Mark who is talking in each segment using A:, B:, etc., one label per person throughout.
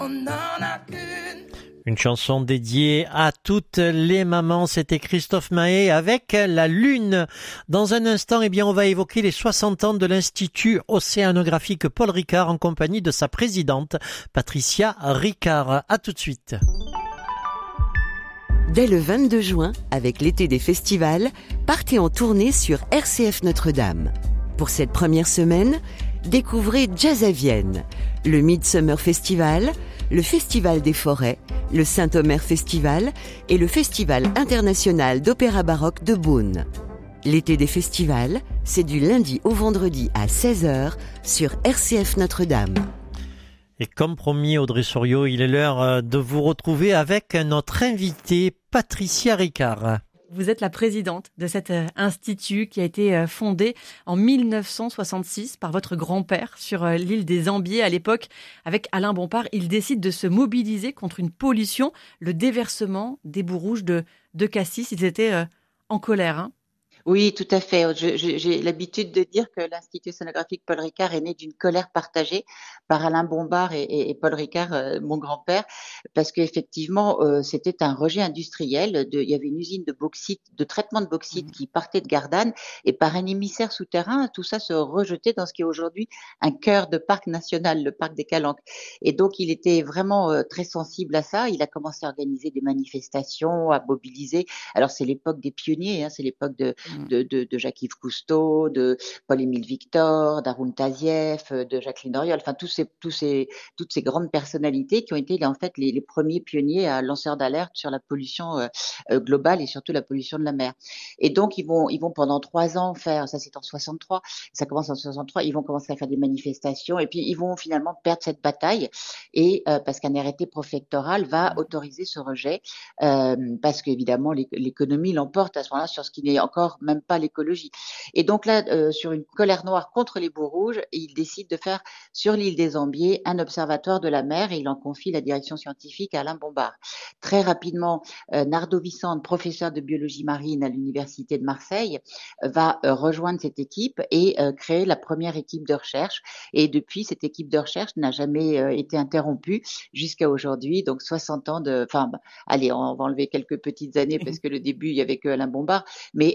A: Une chanson dédiée à toutes les mamans, c'était Christophe Mahé avec La Lune. Dans un instant, on va évoquer les 60 ans de l'Institut océanographique Paul Ricard en compagnie de sa présidente, Patricia Ricard. À tout de suite.
B: Dès le 22 juin, avec l'été des festivals, partez en tournée sur RCF Notre-Dame. Pour cette première semaine, découvrez Jazz à Vienne, le Midsummer Festival, le Festival des Forêts, le Saint-Omer Festival et le Festival international d'opéra baroque de Beaune. L'été des festivals, c'est du lundi au vendredi à 16h sur RCF Notre-Dame.
A: Et comme promis, Audrey Souriau, il est l'heure de vous retrouver avec notre invitée, Patricia Ricard.
C: Vous êtes la présidente de cet institut qui a été fondé en 1966 par votre grand-père sur l'île des Ambiers. À l'époque, avec Alain Bompard, il décide de se mobiliser contre une pollution, le déversement des boues rouges de Cassis. Ils étaient en colère, hein.
D: Oui, tout à fait. J'ai l'habitude de dire que l'Institut océanographique Paul Ricard est né d'une colère partagée par Alain Bompard et Paul Ricard, mon grand-père, parce qu'effectivement, c'était un rejet industriel. Il y avait une usine de bauxite, de traitement de bauxite qui partait de Gardanne, et par un émissaire souterrain, tout ça se rejetait dans ce qui est aujourd'hui un cœur de parc national, le parc des Calanques. Et donc, il était vraiment très sensible à ça. Il a commencé à organiser des manifestations, à mobiliser. Alors, c'est l'époque des pionniers, hein, c'est l'époque de Jacques-Yves Cousteau, de Paul-Émile Victor, d'Haroun Tazieff, de Jacqueline Auriol, enfin toutes ces grandes personnalités qui ont été en fait les premiers pionniers à lanceurs d'alerte sur la pollution globale et surtout la pollution de la mer. Et donc ils vont pendant 3 ans faire, ça c'est en 63, ça commence en 63, ils vont commencer à faire des manifestations et puis ils vont finalement perdre cette bataille et parce qu'un arrêté préfectoral va autoriser ce rejet parce qu'évidemment l'économie l'emporte à ce moment-là sur ce qui n'est encore même pas l'écologie. Et donc là, sur une colère noire contre les boues rouges, il décide de faire sur l'île des Ambiers un observatoire de la mer et il en confie la direction scientifique à Alain Bompard. Très rapidement, Nardo Vissante, professeur de biologie marine à l'université de Marseille, va rejoindre cette équipe et créer la première équipe de recherche. Et depuis, cette équipe de recherche n'a jamais été interrompue jusqu'à aujourd'hui. Donc 60 ans allez, on va enlever quelques petites années parce que le début, il y avait que Alain Bompard, mais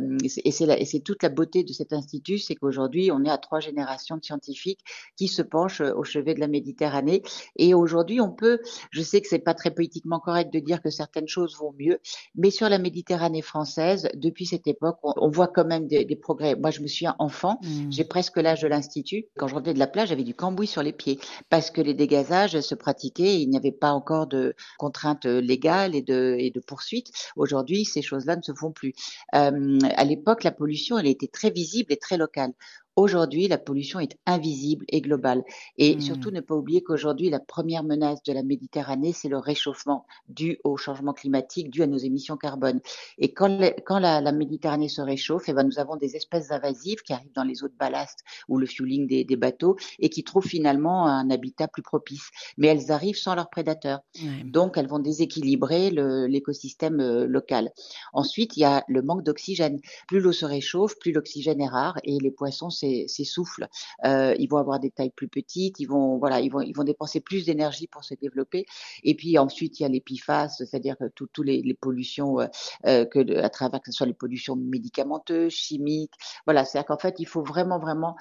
D: c'est toute la beauté de cet institut, c'est qu'aujourd'hui, on est à 3 générations de scientifiques qui se penchent au chevet de la Méditerranée. Et aujourd'hui, je sais que c'est pas très politiquement correct de dire que certaines choses vont mieux, mais sur la Méditerranée française, depuis cette époque, on voit quand même des progrès. Moi, je me souviens enfant, j'ai presque l'âge de l'institut. Quand je revenais de la plage, j'avais du cambouis sur les pieds parce que les dégazages se pratiquaient et il n'y avait pas encore de contraintes légales et de poursuites. Aujourd'hui, ces choses-là ne se font plus. À l'époque, la pollution, elle était très visible et très locale. Aujourd'hui, la pollution est invisible et globale. Et surtout, ne pas oublier qu'aujourd'hui, la première menace de la Méditerranée, c'est le réchauffement dû au changement climatique, dû à nos émissions carbone. Et quand la Méditerranée se réchauffe, nous avons des espèces invasives qui arrivent dans les eaux de ballast ou le fueling des bateaux et qui trouvent finalement un habitat plus propice. Mais elles arrivent sans leurs prédateurs. Donc, elles vont déséquilibrer l'écosystème local. Ensuite, il y a le manque d'oxygène. Plus l'eau se réchauffe, plus l'oxygène est rare et les poissons s'essoufflent. Ils vont avoir des tailles plus petites, ils vont dépenser plus d'énergie pour se développer. Et puis ensuite, il y a les PFAS, c'est-à-dire que tous les pollutions à travers que ce soit les pollutions médicamenteuses, chimiques. Voilà, c'est-à-dire qu'en fait, il faut vraiment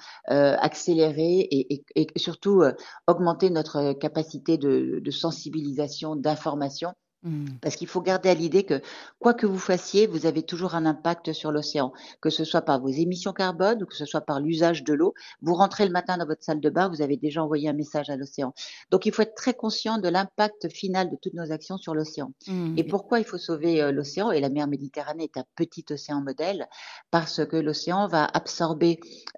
D: accélérer et surtout augmenter notre capacité de sensibilisation, d'information. Parce qu'il faut garder à l'idée que quoi que vous fassiez, vous avez toujours un impact sur l'océan, que ce soit par vos émissions carbone ou que ce soit par l'usage de l'eau. Vous rentrez le matin dans votre salle de bain, vous avez déjà envoyé un message à l'océan. Donc, il faut être très conscient de l'impact final de toutes nos actions sur l'océan. Et pourquoi il faut sauver l'océan? Et la mer Méditerranée est un petit océan modèle parce que l'océan va absorber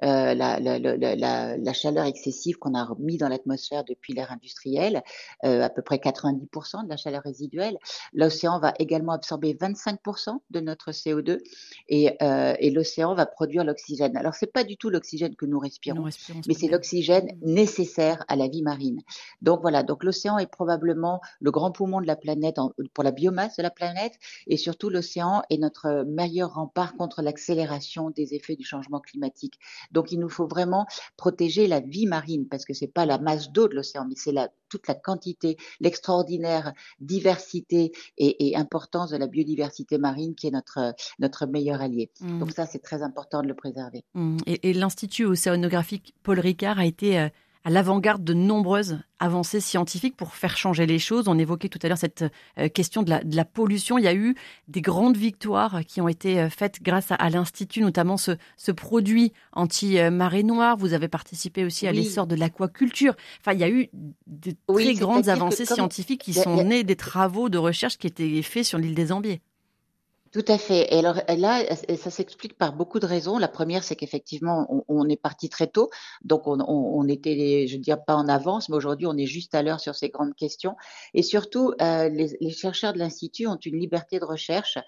D: la chaleur excessive qu'on a mis dans l'atmosphère depuis l'ère industrielle, à peu près 90% de la chaleur résiduelle. L'océan va également absorber 25% de notre CO2 et l'océan va produire l'oxygène. Alors, c'est pas du tout l'oxygène que nous respirons, mais c'est l'oxygène nécessaire à la vie marine. Donc voilà, donc l'océan est probablement le grand poumon de la planète pour la biomasse de la planète et surtout l'océan est notre meilleur rempart contre l'accélération des effets du changement climatique. Donc, il nous faut vraiment protéger la vie marine parce que c'est pas la masse d'eau de l'océan, mais c'est toute la quantité, l'extraordinaire diversité et importance de la biodiversité marine qui est notre meilleur allié. Donc ça, c'est très important de le préserver.
C: Et l'Institut océanographique Paul Ricard a été à l'avant-garde de nombreuses avancées scientifiques pour faire changer les choses. On évoquait tout à l'heure cette question de la pollution. Il y a eu des grandes victoires qui ont été faites grâce à l'Institut, notamment ce produit anti-marée noire. Vous avez participé aussi à l'essor de l'aquaculture. Enfin, il y a eu de très grandes avancées scientifiques qui sont nées des travaux de recherche qui étaient faits sur l'île des Ambiers.
D: Tout à fait. Et alors là, ça s'explique par beaucoup de raisons. La première, c'est qu'effectivement, on est parti très tôt, donc on était, je veux dire, pas en avance, mais aujourd'hui, on est juste à l'heure sur ces grandes questions. Et surtout, les chercheurs de l'Institut ont une liberté de recherche,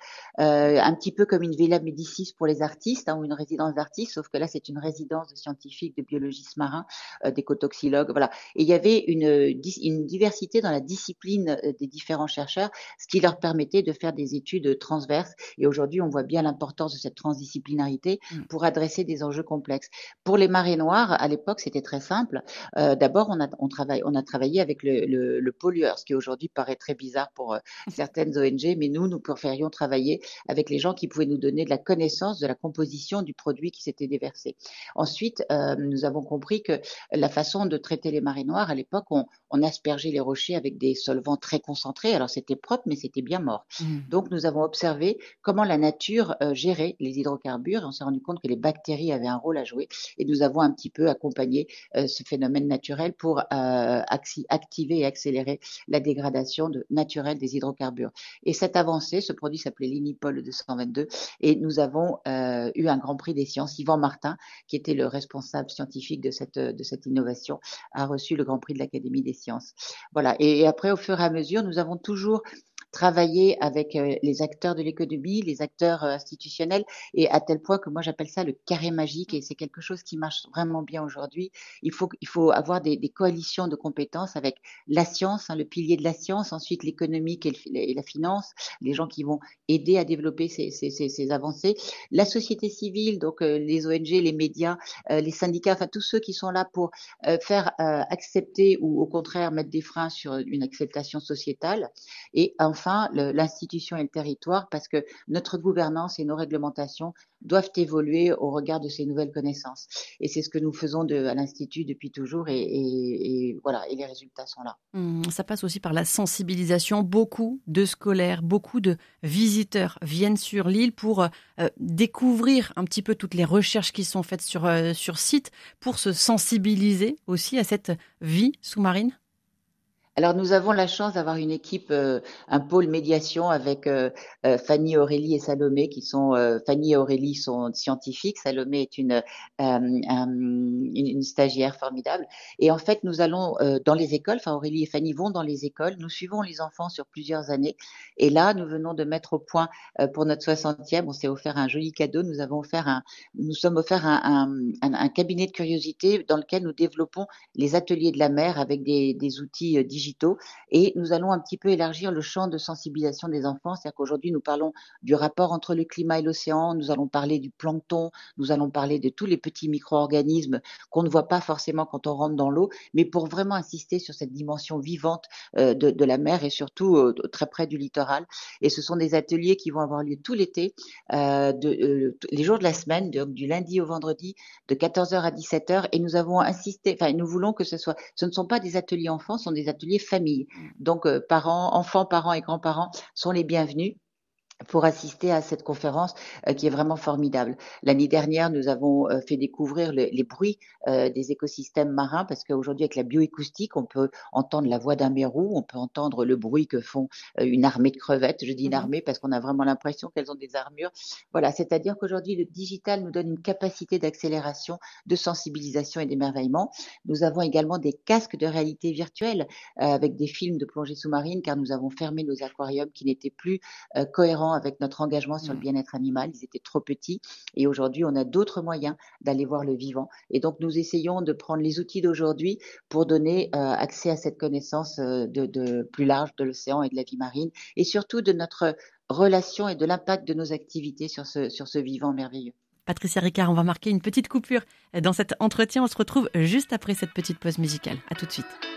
D: un petit peu comme une Villa Médicis pour les artistes, ou une résidence d'artistes, sauf que là, c'est une résidence de scientifiques, de biologistes marins, d'écotoxicologues, voilà. Et il y avait une diversité dans la discipline des différents chercheurs, ce qui leur permettait de faire des études transverses. Et aujourd'hui, on voit bien l'importance de cette transdisciplinarité pour adresser des enjeux complexes. Pour les marées noires, à l'époque, c'était très simple. D'abord, on a travaillé avec le pollueur, ce qui aujourd'hui paraît très bizarre pour certaines ONG, mais nous préférions travailler avec les gens qui pouvaient nous donner de la connaissance de la composition du produit qui s'était déversé. Ensuite, nous avons compris que la façon de traiter les marées noires, à l'époque, on aspergeait les rochers avec des solvants très concentrés. Alors, c'était propre, mais c'était bien mort. Donc, nous avons observé comment la nature gérait les hydrocarbures. On s'est rendu compte que les bactéries avaient un rôle à jouer et nous avons un petit peu accompagné ce phénomène naturel pour activer et accélérer la dégradation naturelle des hydrocarbures. Et cette avancée, ce produit s'appelait l'Inipol 222 et nous avons eu un grand prix des sciences. Yvan Martin, qui était le responsable scientifique de cette innovation, a reçu le grand prix de l'Académie des sciences. Voilà. Et après, au fur et à mesure, nous avons toujours travailler avec les acteurs de l'économie, les acteurs institutionnels, et à tel point que moi j'appelle ça le carré magique, et c'est quelque chose qui marche vraiment bien aujourd'hui. Il faut avoir des coalitions de compétences avec la science, le pilier de la science, ensuite l'économique et la finance, les gens qui vont aider à développer ces avancées, la société civile, donc les ONG, les médias, les syndicats, enfin tous ceux qui sont là pour faire accepter ou au contraire mettre des freins sur une acceptation sociétale, et enfin l'institution et le territoire, parce que notre gouvernance et nos réglementations doivent évoluer au regard de ces nouvelles connaissances. Et c'est ce que nous faisons à l'Institut depuis toujours, et voilà, et les résultats sont là.
C: Ça passe aussi par la sensibilisation. Beaucoup de scolaires, beaucoup de visiteurs viennent sur l'île pour découvrir un petit peu toutes les recherches qui sont faites sur site, pour se sensibiliser aussi à cette vie sous-marine.
D: Alors, nous avons la chance d'avoir une équipe, un pôle médiation avec Fanny, Aurélie et Salomé, qui sont Fanny et Aurélie sont scientifiques. Salomé est une stagiaire formidable. Et en fait, nous allons dans les écoles. Enfin, Aurélie et Fanny vont dans les écoles. Nous suivons les enfants sur plusieurs années. Et là, nous venons de mettre au point pour notre 60e. On s'est offert un joli cadeau. Nous sommes offert un cabinet de curiosité dans lequel nous développons les ateliers de la mer avec des outils digitaux. Et nous allons un petit peu élargir le champ de sensibilisation des enfants. C'est-à-dire qu'aujourd'hui, nous parlons du rapport entre le climat et l'océan, nous allons parler du plancton, nous allons parler de tous les petits micro-organismes qu'on ne voit pas forcément quand on rentre dans l'eau, mais pour vraiment insister sur cette dimension vivante de la mer et surtout très près du littoral. Et ce sont des ateliers qui vont avoir lieu tout l'été, les jours de la semaine, du lundi au vendredi, de 14h à 17h. Et nous avons insisté, enfin, nous voulons que ce ne sont pas des ateliers enfants, ce sont des ateliers famille. Donc, enfants, parents et grands-parents sont les bienvenus pour assister à cette conférence qui est vraiment formidable. L'année dernière, nous avons fait découvrir les bruits des écosystèmes marins, parce qu'aujourd'hui, avec la bioacoustique, on peut entendre la voix d'un mérou, on peut entendre le bruit que font une armée de crevettes. Je dis une armée parce qu'on a vraiment l'impression qu'elles ont des armures. Voilà, c'est-à-dire qu'aujourd'hui, le digital nous donne une capacité d'accélération, de sensibilisation et d'émerveillement. Nous avons également des casques de réalité virtuelle avec des films de plongée sous-marine, car nous avons fermé nos aquariums qui n'étaient plus cohérents avec notre engagement sur le bien-être animal. Ils étaient trop petits et aujourd'hui on a d'autres moyens d'aller voir le vivant, et donc nous essayons de prendre les outils d'aujourd'hui pour donner accès à cette connaissance de plus large de l'océan et de la vie marine, et surtout de notre relation et de l'impact de nos activités sur ce vivant merveilleux.
C: Patricia Ricard, on va marquer une petite coupure dans cet entretien. On se retrouve juste après cette petite pause musicale. À tout de suite.